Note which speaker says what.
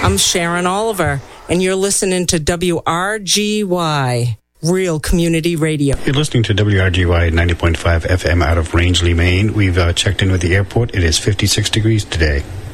Speaker 1: I'm Sharon Oliver, and you're listening to WRGY, Real Community Radio.
Speaker 2: You're listening to WRGY 90.5 FM out of Rangeley, Maine. We've checked in with the airport. It is 56 degrees today.